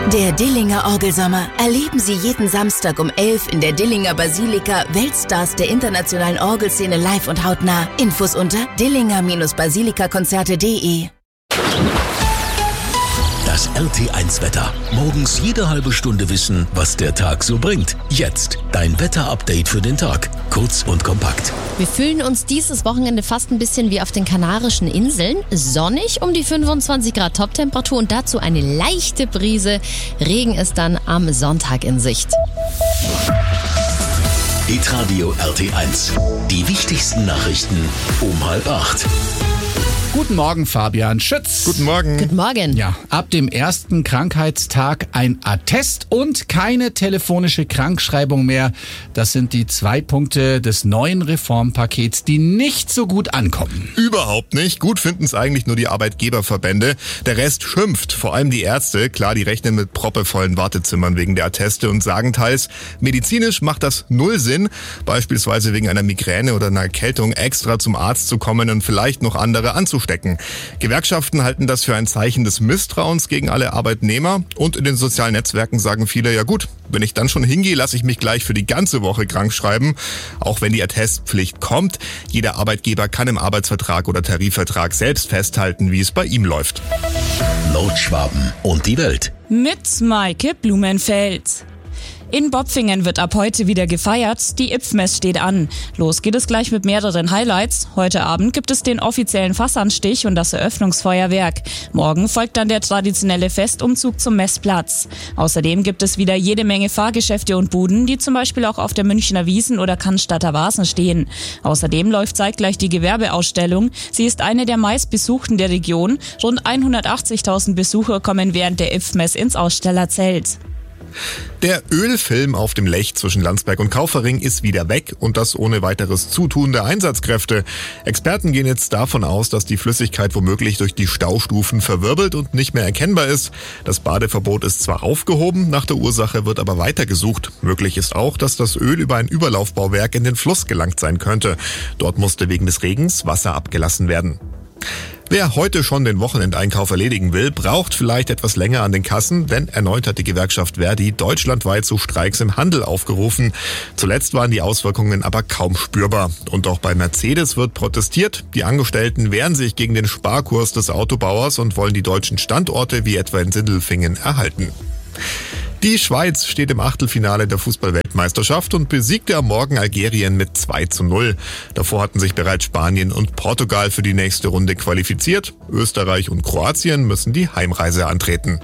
Der Dillinger Orgelsommer. Erleben Sie jeden Samstag um 11 in der Dillinger Basilika Weltstars der internationalen Orgelszene live und hautnah. Infos unter dillinger-basilikakonzerte.de. Das RT1-Wetter. Morgens jede halbe Stunde wissen, was der Tag so bringt. Jetzt dein Wetter-Update für den Tag. Kurz und kompakt. Wir fühlen uns dieses Wochenende fast ein bisschen wie auf den Kanarischen Inseln. Sonnig um die 25 Grad Toptemperatur und dazu eine leichte Brise. Regen ist dann am Sonntag in Sicht. Hitradio RT1. Die wichtigsten Nachrichten um 7:30. Guten Morgen, Fabian Schütz. Guten Morgen. Guten Morgen. Ja, ab dem ersten Krankheitstag ein Attest und keine telefonische Krankschreibung mehr. Das sind die 2 Punkte des neuen Reformpakets, die nicht so gut ankommen. Überhaupt nicht. Gut finden es eigentlich nur die Arbeitgeberverbände. Der Rest schimpft, vor allem die Ärzte. Klar, die rechnen mit proppevollen Wartezimmern wegen der Atteste und sagen teils, medizinisch macht das null Sinn, beispielsweise wegen einer Migräne oder einer Erkältung extra zum Arzt zu kommen und vielleicht noch andere anzustecken. Gewerkschaften halten das für ein Zeichen des Misstrauens gegen alle Arbeitnehmer und in den sozialen Netzwerken sagen viele, ja gut, wenn ich dann schon hingehe, lasse ich mich gleich für die ganze Woche krank schreiben. Auch wenn die Attestpflicht kommt, jeder Arbeitgeber kann im Arbeitsvertrag oder Tarifvertrag selbst festhalten, wie es bei ihm läuft. Nordschwaben und die Welt. Mit Maike Blumenfeld. In Bopfingen wird ab heute wieder gefeiert. Die IPFMS steht an. Los geht es gleich mit mehreren Highlights. Heute Abend gibt es den offiziellen Fassanstich und das Eröffnungsfeuerwerk. Morgen folgt dann der traditionelle Festumzug zum Messplatz. Außerdem gibt es wieder jede Menge Fahrgeschäfte und Buden, die zum Beispiel auch auf der Münchner Wiesn oder Cannstatter Vasen stehen. Außerdem läuft zeitgleich die Gewerbeausstellung. Sie ist eine der meistbesuchten der Region. Rund 180.000 Besucher kommen während der IPFMS ins Ausstellerzelt. Der Ölfilm auf dem Lech zwischen Landsberg und Kaufering ist wieder weg und das ohne weiteres Zutun der Einsatzkräfte. Experten gehen jetzt davon aus, dass die Flüssigkeit womöglich durch die Staustufen verwirbelt und nicht mehr erkennbar ist. Das Badeverbot ist zwar aufgehoben, nach der Ursache wird aber weitergesucht. Möglich ist auch, dass das Öl über ein Überlaufbauwerk in den Fluss gelangt sein könnte. Dort musste wegen des Regens Wasser abgelassen werden. Wer heute schon den Wochenendeinkauf erledigen will, braucht vielleicht etwas länger an den Kassen, denn erneut hat die Gewerkschaft Verdi deutschlandweit zu Streiks im Handel aufgerufen. Zuletzt waren die Auswirkungen aber kaum spürbar. Und auch bei Mercedes wird protestiert. Die Angestellten wehren sich gegen den Sparkurs des Autobauers und wollen die deutschen Standorte wie etwa in Sindelfingen erhalten. Die Schweiz steht im Achtelfinale der Fußball-Weltmeisterschaft und besiegte am Morgen Algerien mit 2:0. Davor hatten sich bereits Spanien und Portugal für die nächste Runde qualifiziert. Österreich und Kroatien müssen die Heimreise antreten.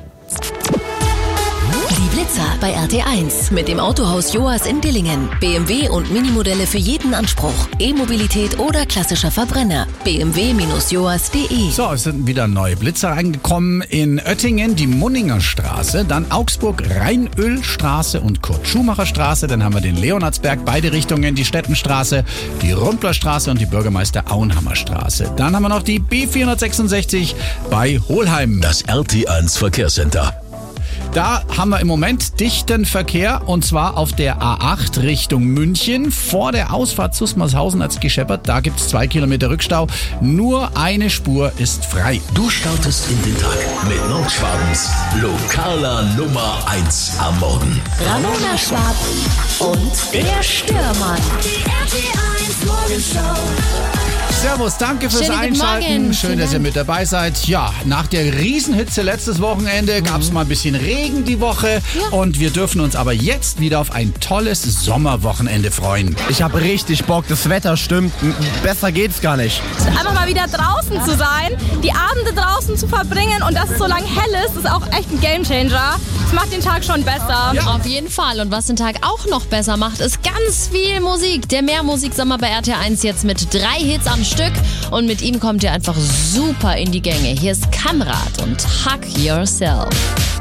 Die Blitzer bei RT1 mit dem Autohaus Joas in Dillingen. BMW und Minimodelle für jeden Anspruch. E-Mobilität oder klassischer Verbrenner. bmw-joas.de. So, es sind wieder neue Blitzer reingekommen. In Oettingen die Munninger Straße, dann Augsburg Rheinölstraße und Kurt-Schumacher-Straße. Dann haben wir den Leonhardsberg, beide Richtungen, die Stettenstraße, die Rundlerstraße und die Bürgermeister-Auenhammer-Straße. Dann haben wir noch die B466 bei Holheim. Das RT1 Verkehrscenter. Da haben wir im Moment dichten Verkehr und zwar auf der A8 Richtung München. Vor der Ausfahrt Susmarshausen hat's gescheppert. Da gibt's 2 Kilometer Rückstau. Nur eine Spur ist frei. Du startest in den Tag mit Nordschwabens lokaler Nummer 1 am Morgen. Ramona Schwab und der Stürmann. Die RT1 Morgenshow. Servus, danke fürs Schönen guten Einschalten. Morgen. Schön, dass ihr mit dabei seid. Ja, nach der Riesenhitze letztes Wochenende gab's mal ein bisschen Regen die Woche. Und wir dürfen uns aber jetzt wieder auf ein tolles Sommerwochenende freuen. Ich habe richtig Bock, das Wetter stimmt. Besser geht's gar nicht. Einfach mal wieder draußen zu sein, die Abende draußen zu verbringen und dass es so lange hell ist auch echt ein Gamechanger. Das macht den Tag schon besser. Ja. Auf jeden Fall. Und was den Tag auch noch besser macht, ist ganz viel Musik. Der Mehrmusiksommer bei RT1 jetzt mit 3 Hits am Stück. Und mit ihm kommt ihr einfach super in die Gänge. Hier ist Kamrat und Hug Yourself.